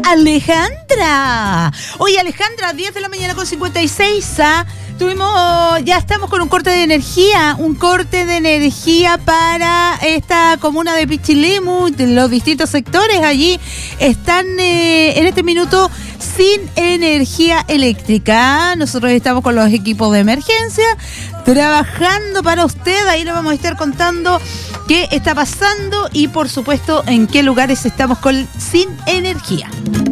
Alejandra. Oye, Alejandra, 10 de la mañana con 56, ya estamos con un corte de energía para esta comuna de Pichilemu. Los distintos sectores allí están en este minuto sin energía eléctrica. Nosotros estamos con los equipos de emergencia trabajando para usted. Ahí le vamos a estar contando qué está pasando y por supuesto en qué lugares estamos sin energía.